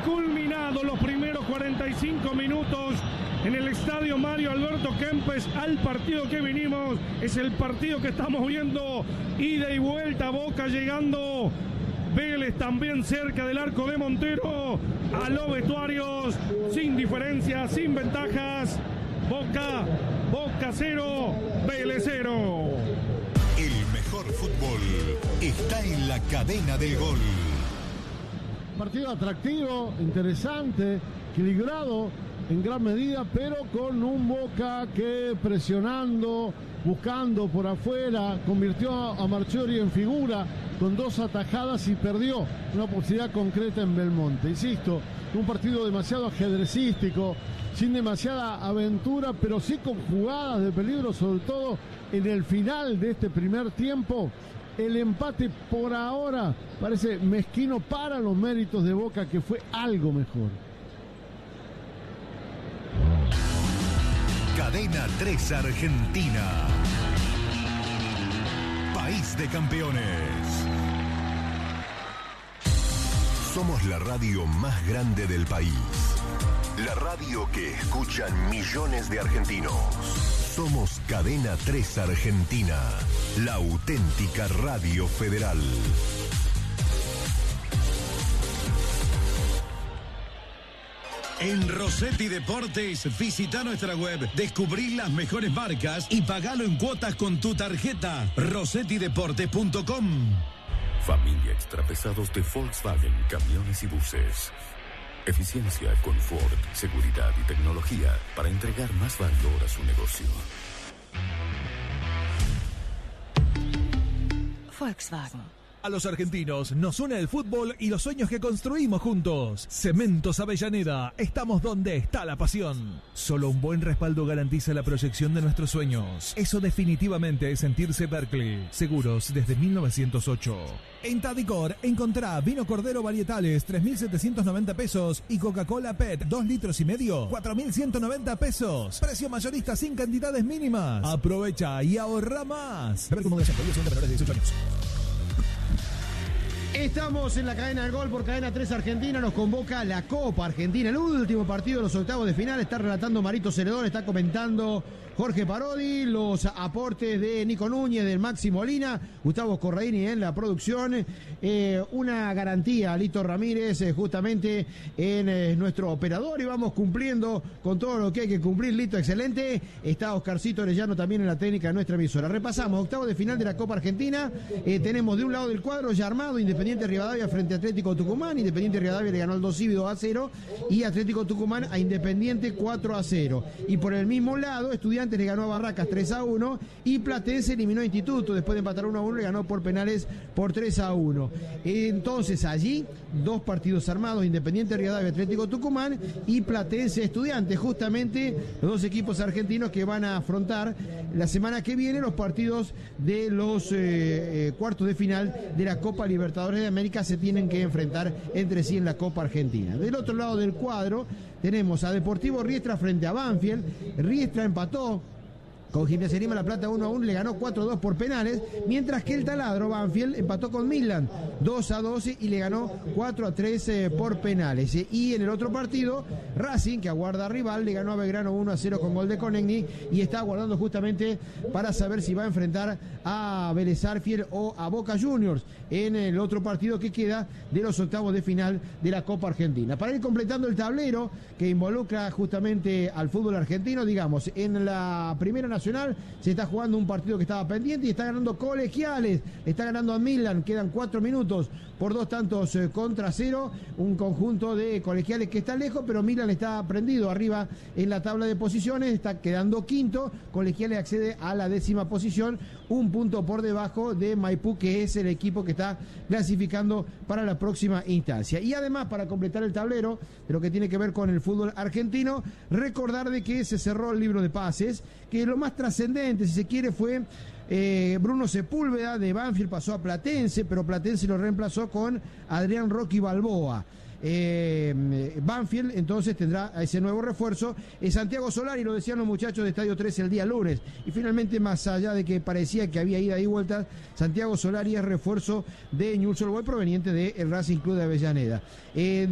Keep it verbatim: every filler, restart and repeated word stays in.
culminado los primeros cuarenta y cinco minutos en el estadio Mario Alberto Kempes. Al partido que vinimos es el partido que estamos viendo, ida y vuelta. Boca llegando, Vélez también cerca del arco de Montero, a los vestuarios, sin diferencia, sin ventajas. Boca, Boca cero, Vélez cero. El mejor fútbol está en la cadena del gol. Partido atractivo, interesante, equilibrado en gran medida, pero con un Boca que presionando, buscando por afuera, convirtió a Marchiori en figura con dos atajadas y perdió una posibilidad concreta en Belmonte. Insisto, un partido demasiado ajedrecístico, sin demasiada aventura, pero sí con jugadas de peligro, sobre todo en el final de este primer tiempo. El empate por ahora parece mezquino para los méritos de Boca, que fue algo mejor. Cadena tres Argentina. País de campeones. Somos la radio más grande del país. La radio que escuchan millones de argentinos. Somos Cadena tres Argentina, la auténtica radio federal. En Rossetti Deportes, visita nuestra web, descubrí las mejores marcas y pagalo en cuotas con tu tarjeta. rossetti deportes punto com. Familia Extrapesados de Volkswagen, camiones y buses. Eficiencia, confort, seguridad y tecnología para entregar más valor a su negocio. Volkswagen. A los argentinos nos une el fútbol y los sueños que construimos juntos. Cementos Avellaneda, estamos donde está la pasión. Solo un buen respaldo garantiza la proyección de nuestros sueños. Eso definitivamente es sentirse Berkeley. Seguros desde mil novecientos ocho. En Tadicor encontrá vino Cordero Varietales tres mil setecientos noventa pesos y Coca-Cola P E T dos litros y medio cuatro mil ciento noventa pesos. Precio mayorista sin cantidades mínimas. Aprovecha y ahorra más. Beber con moderación, prohibido, menores de dieciocho años. Estamos en la cadena del gol por Cadena tres Argentina. Nos convoca la Copa Argentina, el último partido de los octavos de final. Está relatando Marito Celedón, está comentando Jorge Parodi, los aportes de Nico Núñez, del Maxi Molina, Gustavo Corraini en la producción. Eh, una garantía, Lito Ramírez, eh, justamente en eh, nuestro operador, y vamos cumpliendo con todo lo que hay que cumplir. Lito, excelente. Está Oscarcito Orellano también en la técnica de nuestra emisora. Repasamos, octavos de final de la Copa Argentina. Eh, tenemos de un lado del cuadro ya armado, Independiente Rivadavia frente a Atlético Tucumán. Independiente Rivadavia le ganó al Dosivi dos a cero y Atlético Tucumán a Independiente cuatro a cero. Y por el mismo lado, Estudiantes le ganó a Barracas tres a uno y Platense eliminó a Instituto. Después de empatar uno a uno, le ganó por penales por tres a uno. Entonces allí, dos partidos armados, Independiente Rivadavia, Atlético Tucumán y Platense Estudiantes. Justamente los dos equipos argentinos que van a afrontar la semana que viene los partidos de los eh, eh, cuartos de final de la Copa Libertadores de América. Se tienen que enfrentar entre sí en la Copa Argentina. Del otro lado del cuadro tenemos a Deportivo Riestra frente a Banfield. Riestra empató con Gimnasia Grima La Plata uno a uno, le ganó cuatro a dos por penales, mientras que el taladro Banfield empató con Midland dos a dos y le ganó cuatro a tres eh, por penales. Y en el otro partido, Racing, que aguarda rival, le ganó a Belgrano uno a cero con gol de Conegni y está aguardando justamente para saber si va a enfrentar a Vélez Sarsfield o a Boca Juniors en el otro partido que queda de los octavos de final de la Copa Argentina. Para ir completando el tablero que involucra justamente al fútbol argentino, digamos, en la Primera Nacional se está jugando un partido que estaba pendiente y está ganando Colegiales, está ganando a Milan, quedan cuatro minutos por dos tantos eh, contra cero, un conjunto de Colegiales que está lejos, pero Milan está prendido arriba en la tabla de posiciones, está quedando quinto. Colegiales accede a la décima posición, un punto por debajo de Maipú, que es el equipo que está clasificando para la próxima instancia. Y además, para completar el tablero de lo que tiene que ver con el fútbol argentino, recordar de que se cerró el libro de pases, que lo más trascendente, si se quiere, fue eh, Bruno Sepúlveda de Banfield, pasó a Platense, pero Platense lo reemplazó con Adrián Rocky Balboa. Eh, Banfield entonces tendrá a ese nuevo refuerzo. eh, Santiago Solari, lo decían los muchachos de Estadio trece el día lunes, y finalmente, más allá de que parecía que había ida y vuelta, Santiago Solari es refuerzo de Newell's Old Boys proveniente del Racing Club de Avellaneda. eh,